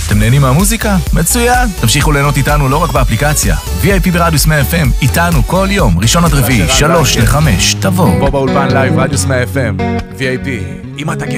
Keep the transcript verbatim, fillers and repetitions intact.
אתם נהנים מהמוזיקה? מצוין! תמשיכו ליהנות איתנו לא רק באפליקציה. וי איי פי ברדיוס מאה אף אם, איתנו כל יום, ראשון עד רביעי, שלוש לחמש, תבואו. פה באולפן לייב, רדיוס מאה אף אם, וי איי פי, עם התגר.